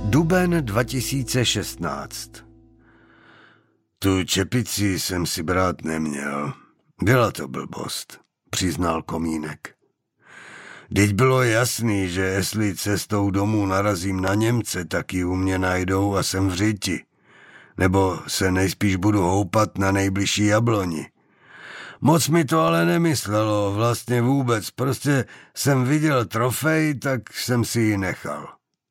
Duben 2016. Tu čepici jsem si brát neměl. Byla to blbost, přiznal Komínek. Vždyť bylo jasný, že jestli cestou domů narazím na Němce, tak ji u mě najdou a jsem v řiti. Nebo se nejspíš budu houpat na nejbližší jabloni. Moc mi to ale nemyslelo, vlastně vůbec. Prostě jsem viděl trofej, tak jsem si ji nechal.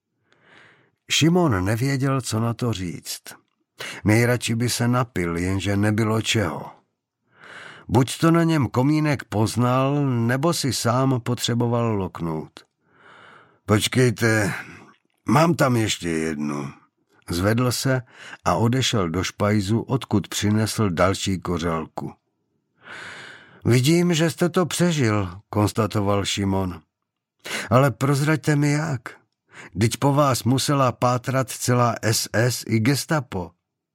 Šimon nevěděl, co na to říct. Nejradši by se napil, jenže nebylo čeho. Buď to na něm Komínek poznal, nebo si sám potřeboval loknout. Počkejte, mám tam ještě jednu. Zvedl se a odešel do špajzu, odkud přinesl další kořálku. Vidím, že jste to přežil, konstatoval Šimon. Ale prozraďte mi jak. Vždyť po vás musela pátrat celá SS i gestapo.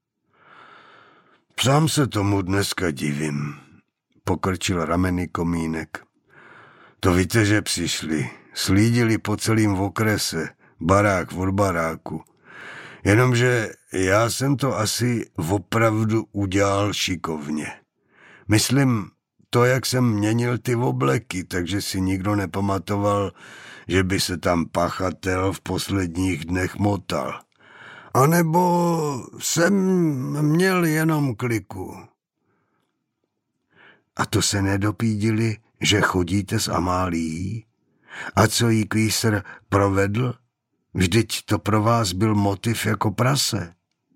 Sám se tomu dneska divím, pokrčil rameny Komínek. To víte, že přišli, slídili po celém okrese, barák od baráku. Jenomže já jsem to asi opravdu udělal šikovně. Myslím, to, jak jsem měnil ty obleky, takže si nikdo nepamatoval, že by se tam pachatel v posledních dnech motal. A nebo jsem měl jenom kliku. A to se nedopídili, že chodíte s Amálií? A co jí Kvísr provedl? Vždyť to pro vás byl motiv jako prase.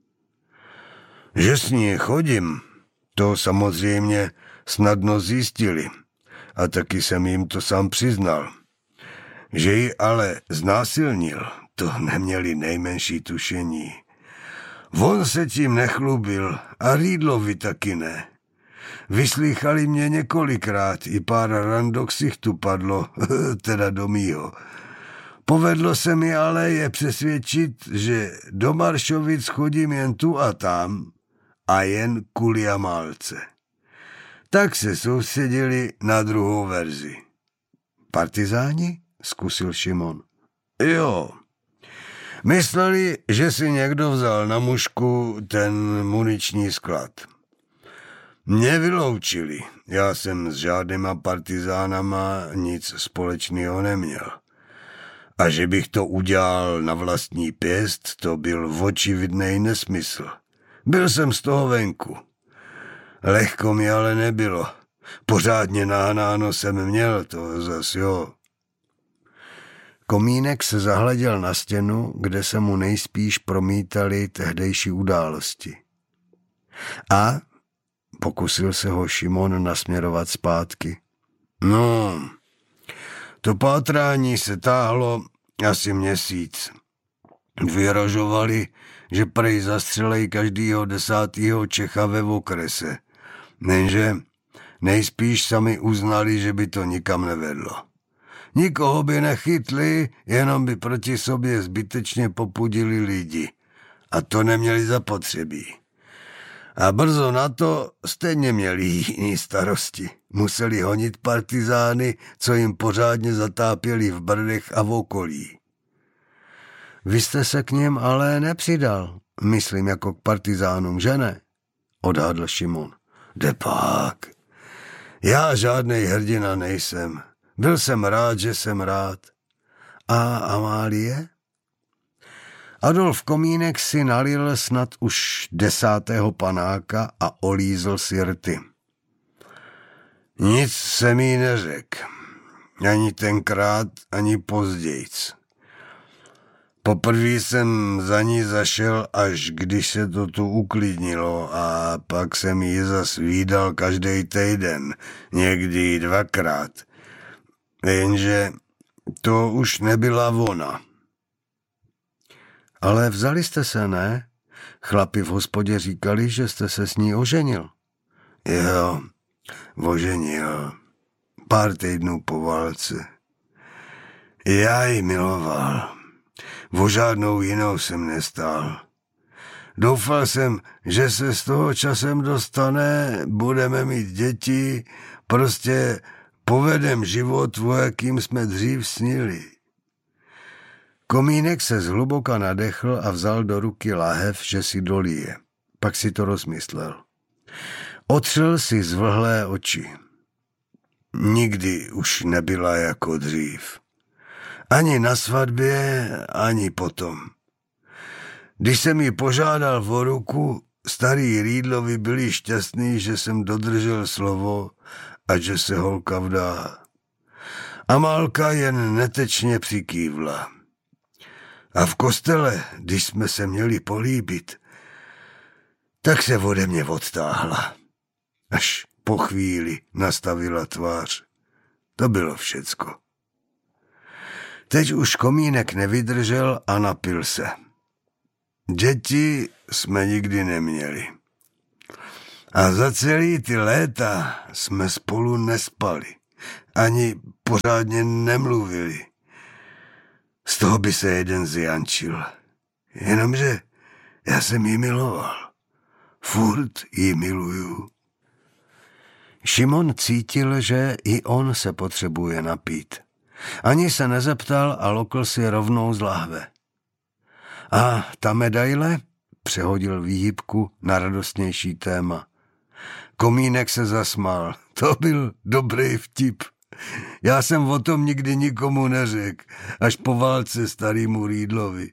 Že s ní chodím, to samozřejmě snadno zjistili. A taky jsem jim to sám přiznal. Že ji ale znásilnil, to neměli nejmenší tušení. On se tím nechlubil a Rýdlovi taky ne. Vyslýchali mě několikrát, i pár randok ksichtu padlo, teda do mýho. Povedlo se mi ale je přesvědčit, že do Maršovic chodím jen tu a tam a jen kvůli Jamálce. Tak se soustředili na druhou verzi. Partizáni? Zkusil Šimon. Jo. Mysleli, že si někdo vzal na mušku ten muniční sklad. Mě vyloučili. Já jsem s žádnýma partizánama nic společného neměl. A že bych to udělal na vlastní pěst, to byl očividnej nesmysl. Byl jsem z toho venku. Lehko mi ale nebylo. Pořádně nahnáno jsem měl, to zas jo. Komínek se zahleděl na stěnu, kde se mu nejspíš promítaly tehdejší události. A pokusil se ho Šimon nasměrovat zpátky. No, to pátrání se táhlo asi měsíc. Vyražovali, že prej zastřelej každýho 10. Čecha ve okrese. Nenže nejspíš sami uznali, že by to nikam nevedlo. Nikoho by nechytli, jenom by proti sobě zbytečně popudili lidi. A to neměli zapotřebí. A brzo na to stejně měli jiný starosti. Museli honit partizány, co jim pořádně zatápěli v Brdech a v okolí. Vy jste se k nim ale nepřidal, myslím jako k partizánům, že ne? Odhadl Šimon. Depák. Já žádnej hrdina nejsem. Byl jsem rád, že jsem rád. A Amálie? Adolf Komínek si nalil snad už 10. panáka a olízl si rty. Nic jsem jí neřekl. Ani tenkrát, ani pozdějc. Poprvé jsem za ní zašel, až když se to tu uklidnilo a pak jsem ji zas vídal každý týden, někdy 2krát. Jenže to už nebyla ona. Ale vzali jste se, ne? Chlapi v hospodě říkali, že jste se s ní oženil. Jo, oženil. Pár týdnů po válce. Já ji miloval. O žádnou jinou jsem nestál. Doufal jsem, že se z toho časem dostane, budeme mít děti, prostě povedem život, o jakým jsme dřív snili. Komínek se zhluboka nadechl a vzal do ruky lahev, že si dolije. Pak si to rozmyslel. Otřel si zvlhlé oči. Nikdy už nebyla jako dřív. Ani na svatbě, ani potom. Když jsem ji požádal o ruku, starý Rýdlovi byli šťastný, že jsem dodržel slovo a že se holka vdá. Amálka jen netečně přikývla. A v kostele, když jsme se měli políbit, tak se ode mě odtáhla. Až po chvíli nastavila tvář. To bylo všecko. Teď už Komínek nevydržel a napil se. Děti jsme nikdy neměli. A za celý ty léta jsme spolu nespali. Ani pořádně nemluvili. Z toho by se jeden zjančil. Jenomže já jsem ji miloval. Furt ji miluju. Šimon cítil, že i on se potřebuje napít. Ani se nezeptal a lokl si rovnou z lahve. A ta medaile? Přehodil výhybku na radostnější téma. Komínek se zasmál. To byl dobrý vtip. Já jsem o tom nikdy nikomu neřekl, až po válce starýmu Rýdlovi.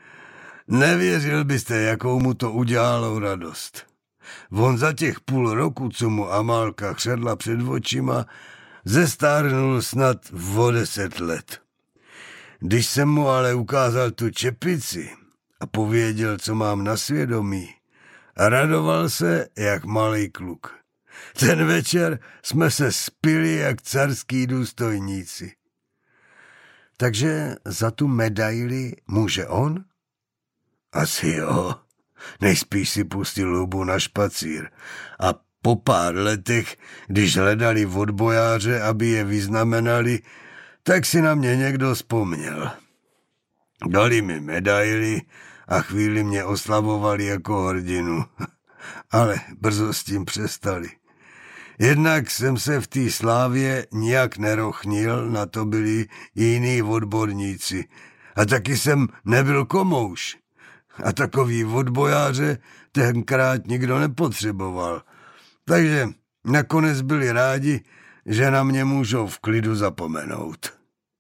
Nevěřil byste, jakou mu to udělalo radost. On za těch půl roku, co mu Amálka chřadla před očima, zestárnul snad o 10 let. Když jsem mu ale ukázal tu čepici a pověděl, co mám na svědomí, a radoval se jak malý kluk. Ten večer jsme se spili jak carský důstojníci. Takže za tu medaili může on? Asi jo. Nejspíš si pustil hubu na špacír. A po pár letech, když hledali odbojáře, aby je vyznamenali, tak si na mě někdo vzpomněl. Dali mi medaili a chvíli mě oslavovali jako hrdinu. Ale brzo s tím přestali. Jednak jsem se v té slávě nijak nerochnil, na to byli jiní odborníci. A taky jsem nebyl komouš. A takový odbojáře tenkrát nikdo nepotřeboval. Takže nakonec byli rádi, že na mě můžou v klidu zapomenout.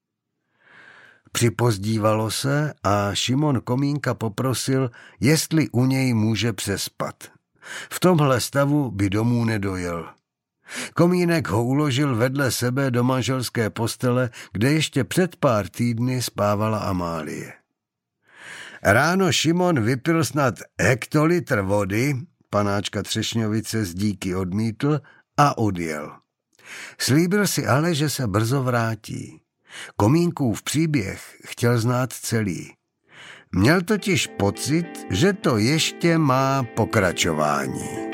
Připozdívalo se a Šimon Komínka poprosil, jestli u něj může přespat. V tomhle stavu by domů nedojel. Komínek ho uložil vedle sebe do manželské postele, kde ještě před pár týdny spávala Amálie. Ráno Šimon vypil snad hektolitr vody, panáčka Třešňovice z díky odmítl a odjel. Slíbil si ale, že se brzo vrátí. Komínkův příběh chtěl znát celý. Měl totiž pocit, že to ještě má pokračování.